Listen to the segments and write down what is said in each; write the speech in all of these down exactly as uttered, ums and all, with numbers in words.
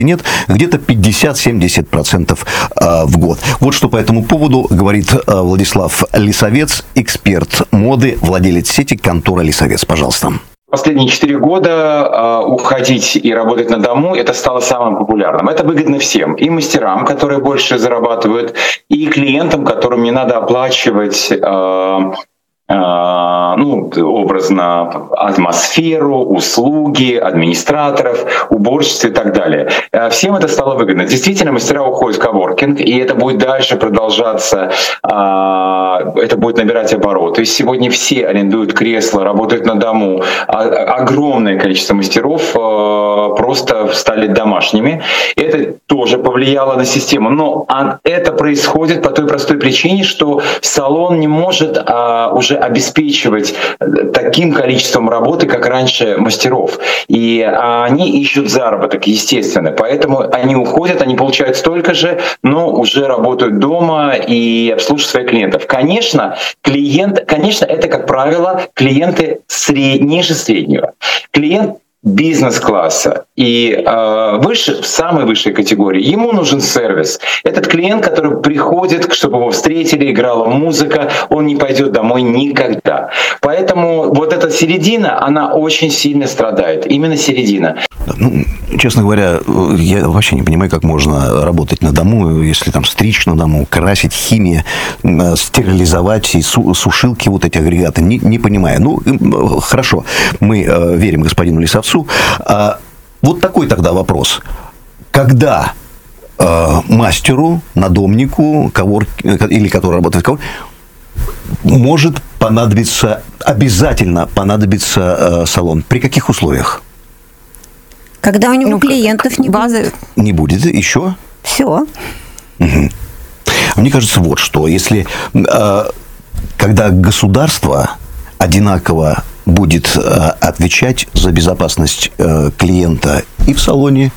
нет, где-то пятьдесят-семьдесят процентов в год. Вот что по этому поводу говорит Владислав Лисовец, эксперт моды, владелец сети «Контора Лисовец». Пожалуйста. Последние четыре года э, уходить и работать на дому — это стало самым популярным. Это выгодно всем. И мастерам, которые больше зарабатывают, и клиентам, которым не надо оплачивать э, ну, образно, атмосферу, услуги, администраторов, уборщиц и так далее. Всем это стало выгодно. Действительно, мастера уходят в коворкинг, и это будет дальше продолжаться, это будет набирать обороты. То есть сегодня все арендуют кресла, работают на дому. Огромное количество мастеров просто стали домашними. Это тоже повлияло на систему. Но это происходит по той простой причине, что салон не может уже обеспечивать таким количеством работы, как раньше, мастеров. И они ищут заработок, естественно. Поэтому они уходят, они получают столько же, но уже работают дома и обслуживают своих клиентов. Конечно, клиент, конечно, это, как правило, клиенты сред... ниже среднего. Клиент бизнес-класса и э, выше, в самой высшей категории, ему нужен сервис. Этот клиент, который приходит, чтобы его встретили, играла музыка, он не пойдет домой никогда. Поэтому вот эта середина, она очень сильно страдает. Именно середина. Ну, честно говоря, я вообще не понимаю, как можно работать на дому, если там стричь на дому, красить, химия, стерилизовать и сушилки, вот эти агрегаты. Не, не понимаю. Ну, хорошо, мы верим господину Лисовцу. А вот такой тогда вопрос. Когда э, мастеру, надомнику, ковор, или который работает в ковор, может понадобиться, обязательно понадобится э, салон? При каких условиях? Когда у него ну, клиентов не базы будет. Не будет еще? Все. Угу. Мне кажется, вот что. Если, э, когда государство одинаково будет отвечать за безопасность клиента и в салоне,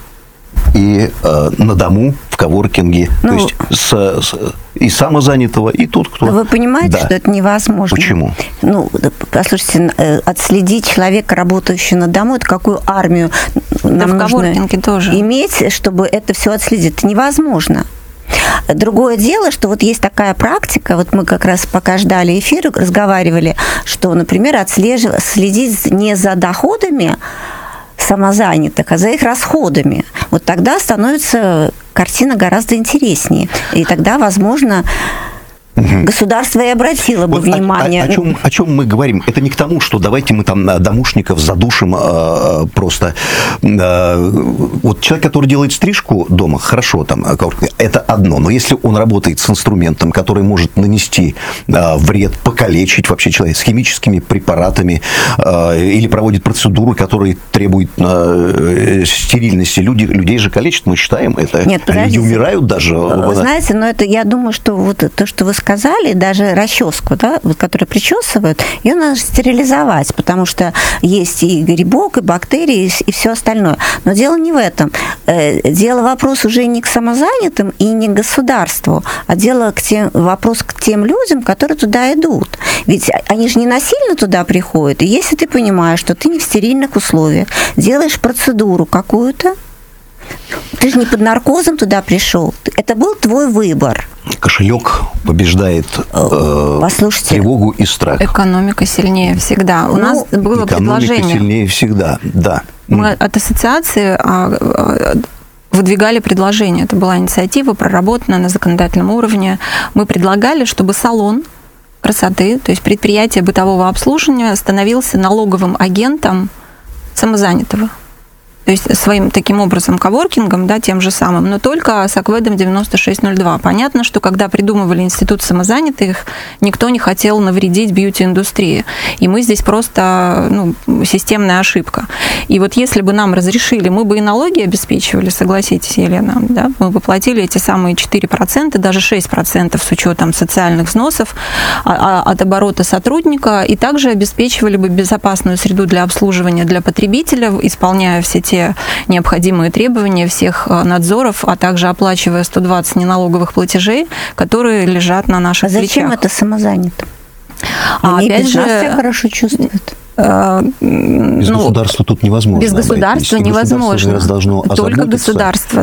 и на дому, в коворкинге, ну, то есть с, с, и самозанятого, и тот, кто... Вы понимаете, да. что это невозможно? Почему? Ну, послушайте, отследить человека, работающего на дому, это какую армию да, нам нужно тоже. иметь, чтобы это все отследить? Это невозможно. Другое дело, что вот есть такая практика, вот мы как раз пока ждали эфира, разговаривали, что, например, отслеживать, следить не за доходами самозанятых, а за их расходами. Вот тогда становится картина гораздо интереснее. И тогда, возможно, государство и обратило бы вот внимание. О, о, о, чем, о чем мы говорим? Это не к тому, что давайте мы там домушников задушим э, просто. Э, вот человек, который делает стрижку дома, хорошо, там, это одно. Но если он работает с инструментом, который может нанести э, вред, покалечить вообще человека, с химическими препаратами, э, или проводит процедуры, которые требуют э, стерильности, люди, людей же калечат, мы считаем это. Нет, люди умирают даже. Вы знаете, но это, я думаю, что вот то, что вы сказали, даже расческу, да, вот, которую причесывают, ее надо стерилизовать, потому что есть и грибок, и бактерии, и все остальное. Но дело не в этом. Дело вопрос уже не к самозанятым и не к государству, а дело к тем, вопрос к тем людям, которые туда идут. Ведь они же не насильно туда приходят. И если ты понимаешь, что ты не в стерильных условиях, делаешь процедуру какую-то, ты же не под наркозом туда пришел. Это был твой выбор. Кошелек побеждает э, тревогу и страх. Экономика сильнее всегда. У ну, нас было экономика предложение. Экономика сильнее всегда, да. Мы от ассоциации выдвигали предложение. Это была инициатива, проработанная на законодательном уровне. Мы предлагали, чтобы салон красоты, то есть предприятие бытового обслуживания, становился налоговым агентом самозанятого. То есть своим таким образом коворкингом, да, тем же самым, но только с АКВЭДом девяносто шесть ноль два. Понятно, что когда придумывали институт самозанятых, никто не хотел навредить бьюти-индустрии. И мы здесь просто, ну, системная ошибка. И вот если бы нам разрешили, мы бы и налоги обеспечивали, согласитесь, Елена, да, мы бы платили эти самые четыре процента, даже шесть процентов с учетом социальных взносов от оборота сотрудника, и также обеспечивали бы безопасную среду для обслуживания для потребителя, исполняя все те необходимые требования всех надзоров, а также оплачивая сто двадцать неналоговых платежей, которые лежат на наших а зачем плечах. Это самозанятым? А Они опять же, себя хорошо чувствуют. Без ну, государства тут невозможно. Без государства обойтись. невозможно. Государство должно Только государство.